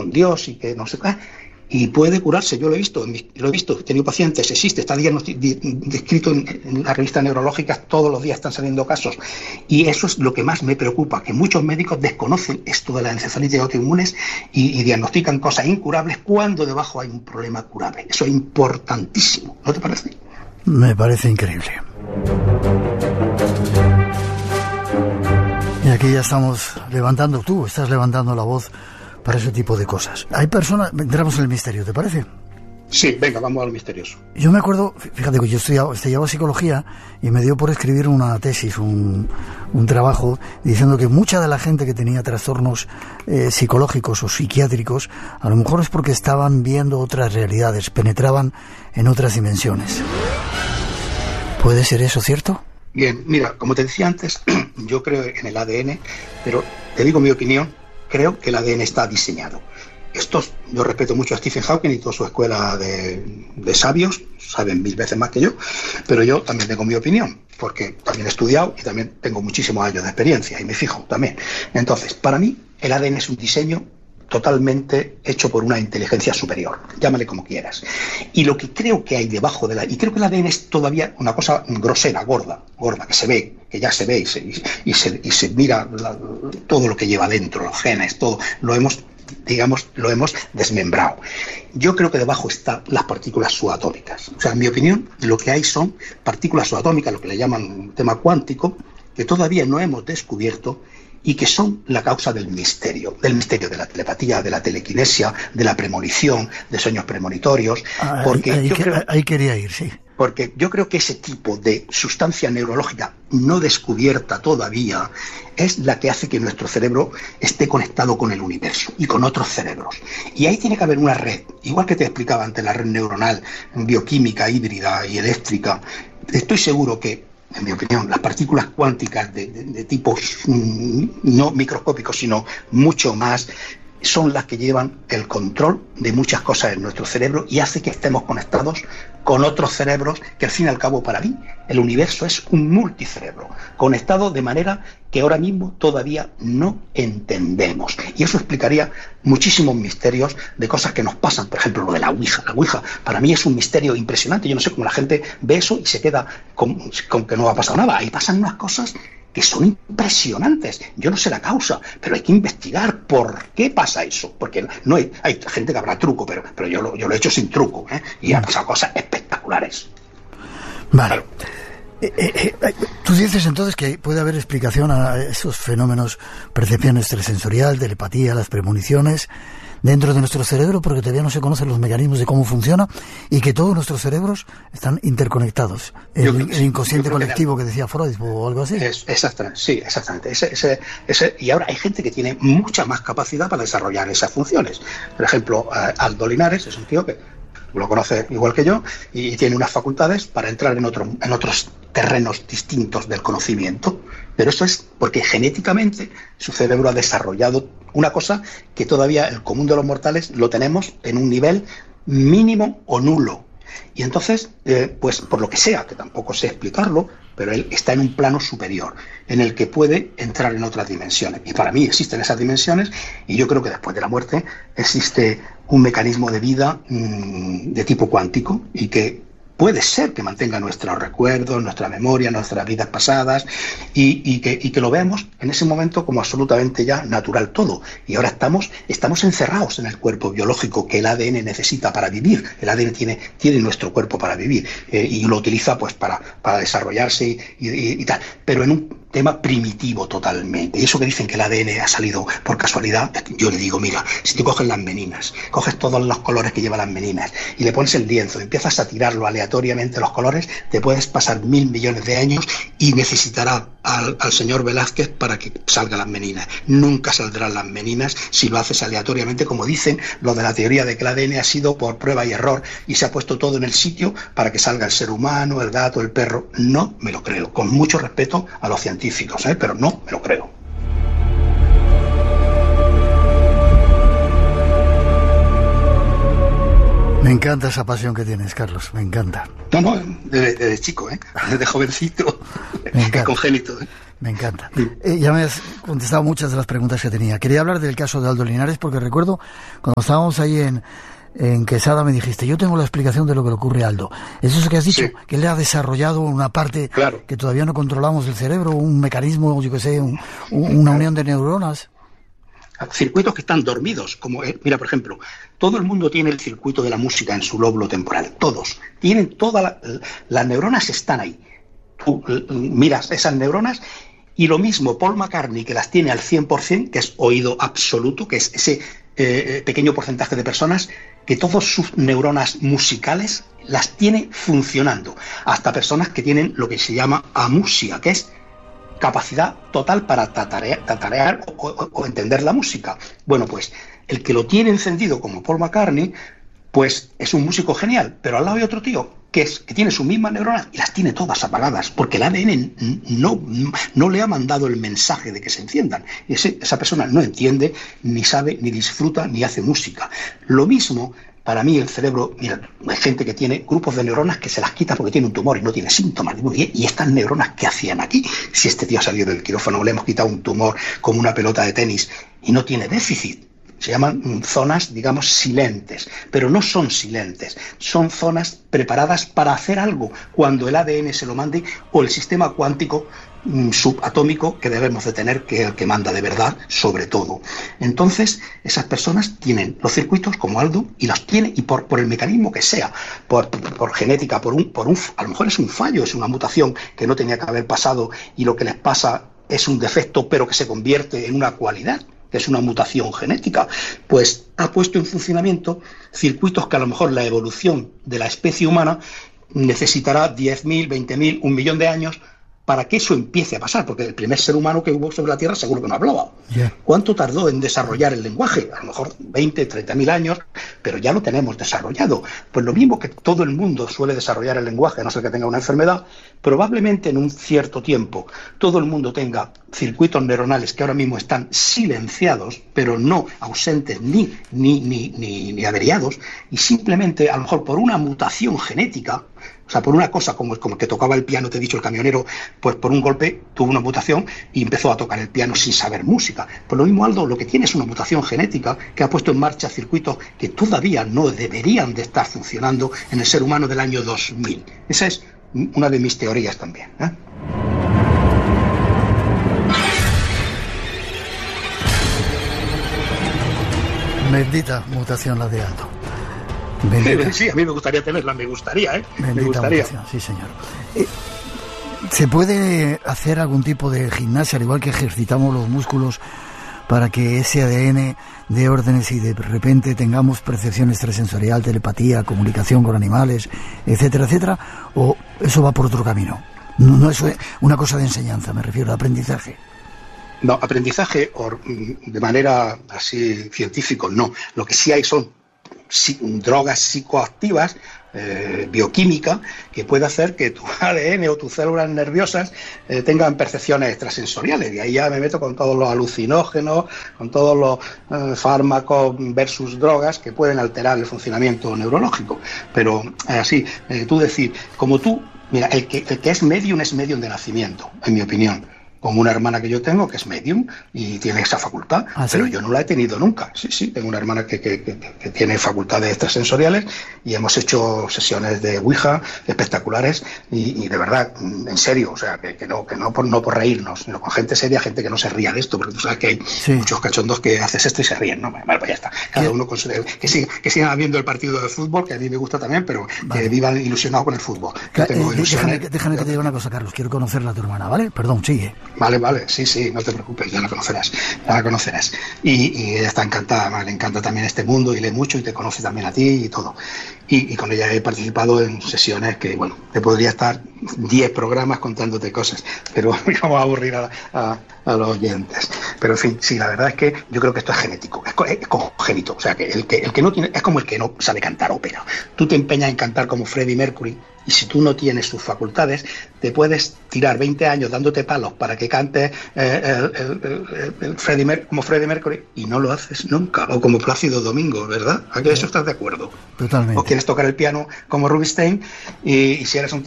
con Dios y que no sé qué, y puede curarse. Yo lo he visto, he tenido pacientes, existe, está descrito en las revistas neurológicas, todos los días están saliendo casos, y eso es lo que más me preocupa, que muchos médicos desconocen esto de la encefalitis autoinmunes y diagnostican cosas incurables cuando debajo hay un problema curable. Eso es importantísimo, ¿no te parece? Me parece increíble. Y aquí ya estás levantando la voz para ese tipo de cosas. Hay personas... Entramos en el misterio, ¿te parece? Sí, venga, vamos al misterioso. Yo me acuerdo, fíjate que yo estudiaba psicología y me dio por escribir una tesis, un trabajo, diciendo que mucha de la gente que tenía trastornos psicológicos o psiquiátricos, a lo mejor es porque estaban viendo otras realidades, penetraban en otras dimensiones. ¿Puede ser eso cierto? Bien, mira, como te decía antes, yo creo en el ADN, pero te digo mi opinión. Creo que el ADN está diseñado. Yo respeto mucho a Stephen Hawking y toda su escuela de sabios, saben 1000 veces más que yo, pero yo también tengo mi opinión, porque también he estudiado y también tengo muchísimos años de experiencia y me fijo también. Entonces, para mí, el ADN es un diseño totalmente hecho por una inteligencia superior, llámale como quieras. Y lo que creo que hay debajo y creo que el ADN es todavía una cosa grosera, gorda, que se ve, que ya se ve y se mira todo lo que lleva dentro, los genes, todo, lo hemos desmembrado. Yo creo que debajo están las partículas subatómicas. O sea, en mi opinión, lo que hay son partículas subatómicas, lo que le llaman tema cuántico, que todavía no hemos descubierto y que son la causa del misterio de la telepatía, de la telequinesia, de la premonición, de sueños premonitorios. Ahí quería ir, sí. Porque yo creo que ese tipo de sustancia neurológica no descubierta todavía es la que hace que nuestro cerebro esté conectado con el universo y con otros cerebros. Y ahí tiene que haber una red, igual que te explicaba antes, la red neuronal, bioquímica, híbrida y eléctrica. Estoy seguro que, en mi opinión, las partículas cuánticas de tipo no microscópico, sino mucho más, son las que llevan el control de muchas cosas en nuestro cerebro y hace que estemos conectados con otros cerebros, que al fin y al cabo, para mí, el universo es un multicerebro, conectado de manera que ahora mismo todavía no entendemos. Y eso explicaría muchísimos misterios de cosas que nos pasan. Por ejemplo, lo de la Ouija. La Ouija para mí es un misterio impresionante. Yo no sé cómo la gente ve eso y se queda con que no ha pasado nada. Ahí pasan unas cosas que son impresionantes. Yo no sé la causa, pero hay que investigar por qué pasa eso. Porque no hay gente que habrá truco, pero yo lo he hecho sin truco, ¿eh? Y han pasado cosas espectaculares. Vale. Tú dices entonces que puede haber explicación a esos fenómenos, percepción extrasensorial, telepatía, las premoniciones, dentro de nuestro cerebro, porque todavía no se conocen los mecanismos de cómo funciona y que todos nuestros cerebros están interconectados. El inconsciente colectivo que decía Freud o algo así. Exactamente, sí, exactamente. Y ahora hay gente que tiene mucha más capacidad para desarrollar esas funciones. Por ejemplo, Aldo Linares es un tío que lo conoce igual que yo y tiene unas facultades para entrar en otros terrenos distintos del conocimiento. Pero eso es porque genéticamente su cerebro ha desarrollado una cosa que todavía el común de los mortales lo tenemos en un nivel mínimo o nulo. Y entonces, pues por lo que sea, que tampoco sé explicarlo, pero él está en un plano superior, en el que puede entrar en otras dimensiones. Y para mí existen esas dimensiones, y yo creo que después de la muerte existe un mecanismo de vida de tipo cuántico, y que puede ser que mantenga nuestros recuerdos, nuestra memoria, nuestras vidas pasadas, y que lo veamos en ese momento como absolutamente ya natural todo. Y ahora estamos encerrados en el cuerpo biológico que el ADN necesita para vivir. El ADN tiene nuestro cuerpo para vivir, y lo utiliza pues para desarrollarse y tal, pero en un tema primitivo totalmente. Y eso que dicen que el ADN ha salido por casualidad, yo le digo, mira, si tú coges las meninas, coges todos los colores que llevan las meninas y le pones el lienzo y empiezas a tirarlo aleatoriamente los colores, te puedes pasar 1000 millones de años y necesitará al señor Velázquez para que salgan las meninas. Nunca saldrán las meninas si lo haces aleatoriamente, como dicen los de la teoría de que el ADN ha sido por prueba y error y se ha puesto todo en el sitio para que salga el ser humano, el gato, el perro. No me lo creo, con mucho respeto a los científicos, pero no me lo creo. Me encanta esa pasión que tienes, Carlos, me encanta. No, desde chico, desde jovencito, es congénito. Me encanta. Ya me has contestado muchas de las preguntas que tenía. Quería hablar del caso de Aldo Linares porque recuerdo cuando estábamos ahí en Quesada me dijiste, yo tengo la explicación de lo que le ocurre a Aldo. ¿Es eso que has dicho? Sí. Que él ha desarrollado una parte que todavía no controlamos del cerebro, un mecanismo, yo que sé, una unión de neuronas. Circuitos que están dormidos, como mira, por ejemplo, todo el mundo tiene el circuito de la música en su lóbulo temporal, todos, tienen las neuronas están ahí. Tú miras esas neuronas y lo mismo Paul McCartney, que las tiene al 100%, que es oído absoluto, que es ese pequeño porcentaje de personas que todas sus neuronas musicales las tiene funcionando, hasta personas que tienen lo que se llama amusia, que es capacidad total para tatarear o entender la música. Bueno, pues el que lo tiene encendido como Paul McCartney, pues es un músico genial, pero al lado hay otro tío que tiene sus mismas neuronas y las tiene todas apagadas, porque el ADN no le ha mandado el mensaje de que se enciendan. Esa persona no entiende, ni sabe, ni disfruta, ni hace música. Lo mismo. Para mí el cerebro, mira, hay gente que tiene grupos de neuronas que se las quita porque tiene un tumor y no tiene síntomas. ¿Y estas neuronas qué hacían aquí? Si este tío ha salido del quirófano, le hemos quitado un tumor como una pelota de tenis y no tiene déficit. Se llaman zonas, digamos, silentes, pero no son silentes, son zonas preparadas para hacer algo cuando el ADN se lo mande o el sistema cuántico subatómico que debemos de tener, que es el que manda de verdad sobre todo. Entonces, esas personas tienen los circuitos como Aldo y los tiene, y por el mecanismo que sea, por genética, a lo mejor es un fallo, es una mutación que no tenía que haber pasado y lo que les pasa es un defecto, pero que se convierte en una cualidad, que es una mutación genética, pues ha puesto en funcionamiento circuitos que a lo mejor la evolución de la especie humana necesitará 10.000, 20.000, 1 millón de años para que eso empiece a pasar, porque el primer ser humano que hubo sobre la Tierra seguro que no hablaba. ¿Cuánto tardó en desarrollar el lenguaje? A lo mejor 20, 30.000 años, pero ya lo tenemos desarrollado. Pues lo mismo que todo el mundo suele desarrollar el lenguaje, a no ser que tenga una enfermedad, probablemente en un cierto tiempo todo el mundo tenga circuitos neuronales que ahora mismo están silenciados, pero no ausentes ni averiados, y simplemente a lo mejor por una mutación genética, o sea, por una cosa como el que tocaba el piano, te he dicho, el camionero, pues por un golpe tuvo una mutación y empezó a tocar el piano sin saber música. Pues lo mismo Aldo, lo que tiene es una mutación genética que ha puesto en marcha circuitos que todavía no deberían de estar funcionando en el ser humano del año 2000. Esa es una de mis teorías también, ¿eh? Bendita mutación la de Aldo. Sí, a mí me gustaría tenerla, me gustaría. Me gustaría. Mutación, sí, señor. ¿Se puede hacer algún tipo de gimnasia, al igual que ejercitamos los músculos, para que ese ADN dé órdenes y de repente tengamos percepción extrasensorial, telepatía, comunicación con animales, etcétera, etcétera? ¿O eso va por otro camino? No es una cosa de enseñanza, me refiero a aprendizaje. No, aprendizaje de manera así científico, no. Lo que sí hay son drogas psicoactivas, bioquímica, que puede hacer que tu ADN o tus células nerviosas tengan percepciones extrasensoriales. Y ahí ya me meto con todos los alucinógenos, con todos los fármacos versus drogas que pueden alterar el funcionamiento neurológico. Pero así, tú decir, como tú, mira, el que es medium de nacimiento, en mi opinión. Como una hermana que yo tengo, que es medium y tiene esa facultad, pero yo no la he tenido nunca. Sí, tengo una hermana que tiene facultades extrasensoriales y hemos hecho sesiones de Ouija espectaculares y de verdad, en serio, o sea, que no por reírnos, sino con gente seria, gente que no se ría de esto, porque tú sabes que hay muchos cachondos que haces esto y se ríen, ¿no? Vale, pues ya está. Cada uno con que sigan viendo el partido de fútbol, que a mí me gusta también, pero que vivan ilusionados con el fútbol. Déjame que te diga una cosa, Carlos, quiero conocerla a tu hermana, ¿vale? Perdón, sigue. Vale, sí, no te preocupes, ya la conocerás. Y ella está encantada, le encanta también este mundo y lee mucho y te conoce también a ti y todo. Y con ella he participado en sesiones que, bueno, te podría estar 10 programas contándote cosas, pero vamos a aburrir a los oyentes. Pero en fin, sí, la verdad es que yo creo que esto es genético, es congénito. O sea, que el que no tiene, es como el que no sabe cantar ópera. Tú te empeñas en cantar como Freddie Mercury, y si tú no tienes sus facultades, te puedes tirar 20 años dándote palos para que cantes como Freddie Mercury y no lo haces nunca, o como Plácido Domingo, ¿verdad? ¿A que eso estás de acuerdo? Totalmente. O quieres tocar el piano como Rubinstein y si eres un